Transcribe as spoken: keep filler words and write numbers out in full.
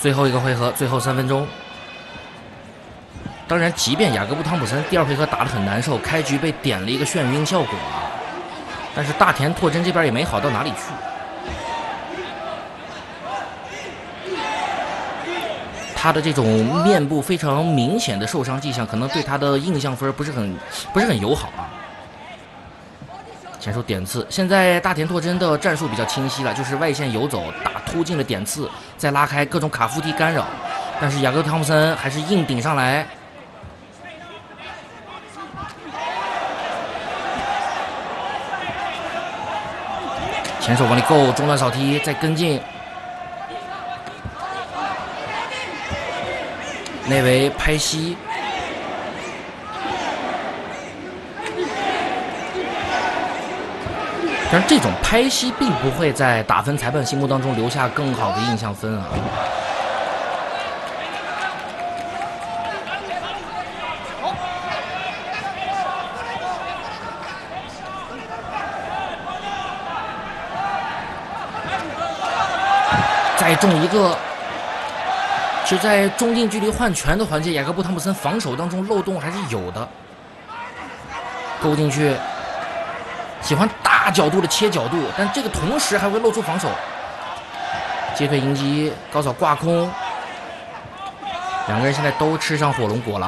最后一个回合，最后三分钟。当然，即便雅各布·汤普森第二回合打得很难受，开局被点了一个眩晕效果啊，但是大田拓真这边也没好到哪里去。他的这种面部非常明显的受伤迹象，可能对他的印象分不是很不是很友好啊。前手点刺，现在大田拓真的战术比较清晰了，就是外线游走，打突进的点刺，再拉开各种卡夫踢干扰。但是雅各布·汤普森还是硬顶上来。前手往里够，中段扫踢，再跟进。内围拍膝，但是这种拍膝并不会在打分裁判心目当中留下更好的印象分啊。再中一个。其实，在中近距离换拳的环节，雅各布·汤普森防守当中漏洞还是有的。勾进去，喜欢大角度的切角度，但这个同时还会露出防守。接腿迎击，高扫挂空，两个人现在都吃上火龙果了。